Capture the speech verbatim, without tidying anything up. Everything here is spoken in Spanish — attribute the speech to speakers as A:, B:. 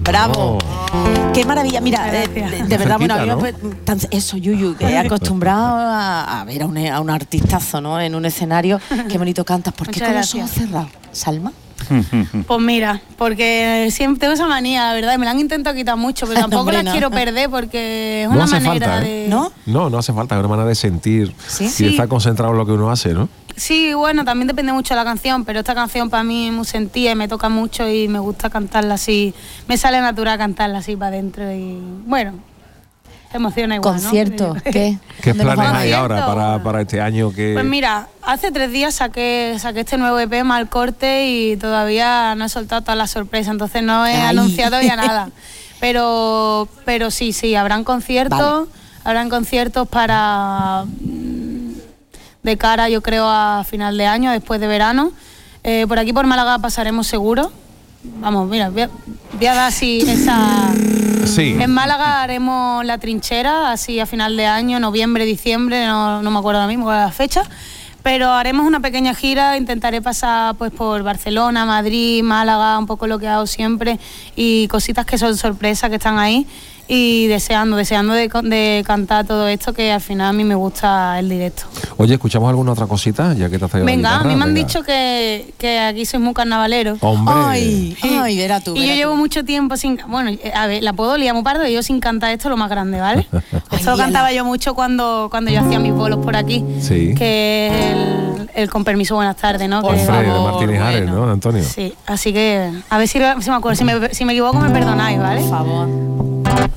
A: Bravo. Oh. Qué maravilla. Mira, eh, de, de verdad,
B: cerquita,
A: bueno,
B: ¿no?
A: a mí, tan, eso, Yuyu, que he acostumbrado a, a ver a un, a un artistazo, ¿no? En un escenario. Qué bonito cantas. ¿Por qué con los ojos cerrados, Salma?
C: Pues mira, porque siempre tengo esa manía, la verdad, me la han intentado quitar mucho, pero tampoco
A: Hombre,
C: las
A: no.
C: quiero perder porque es
B: No
C: una
B: hace
C: manera
B: falta,
C: de...
B: ¿eh?
A: ¿No?
B: No, no hace falta, es una manera de sentir
A: ¿Sí?
B: y
C: Sí.
B: de estar concentrado en lo que uno hace, ¿no?
C: Sí, bueno, también depende mucho de la canción, pero esta canción para mí es muy sentida y me toca mucho y me gusta cantarla así, me sale natural cantarla así para adentro y bueno, te emociona igual,
A: ¿Concierto?
C: ¿no?
A: ¿Qué?
B: ¿Qué
A: ¿Dónde nos
B: planes
A: vamos?
B: hay ahora
C: ¿Concierto?
B: para, para este año? Que...
C: Pues mira, hace tres días saqué, saqué este nuevo E P, Mal Corte, y todavía no he soltado todas las sorpresas, entonces no he
A: Ay.
C: anunciado ya nada. Pero, pero sí, sí, habrán conciertos,
A: Vale.
C: habrán conciertos para mm, de cara, yo creo, a final de año, después de verano. Eh, por aquí por Málaga pasaremos seguro. Vamos, mira, voy a, voy a dar así esa...
B: Sí.
C: En Málaga haremos La Trinchera, así a final de año, noviembre, diciembre, no, no me acuerdo ahora mismo cuál es la fecha, pero haremos una pequeña gira, intentaré pasar pues por Barcelona, Madrid, Málaga, un poco lo que hago siempre, y cositas que son sorpresas que están ahí, y deseando, deseando de, de cantar todo esto, que al final a mí me gusta el directo.
B: Oye, ¿escuchamos alguna otra cosita? Ya que te has traído
C: Venga,
B: la
C: a
B: guitarra,
C: mí me han
B: venga.
C: dicho que, que aquí sois muy carnavaleros.
B: Hombre.
A: Ay,
C: Sí.
A: ay, verá tú.
C: Y
A: verá
C: yo llevo
A: tú.
C: mucho tiempo sin... Bueno, eh, a ver, la puedo liar muy pardo, y yo sin cantar esto lo más grande, ¿vale? Esto lo
A: Ay,
C: cantaba
A: ala.
C: yo mucho cuando, cuando yo hacía mis bolos por aquí.
B: Sí.
C: Que es el, el Con Permiso, Buenas Tardes, ¿no?
A: Por
C: Que-
B: Hombre, de
A: favor,
B: Martínez Ares,
A: bueno.
B: ¿no, Antonio?
C: Sí, así que a ver si, si me acuerdo. Si me, si me equivoco me perdonáis, ¿vale?
A: Por favor.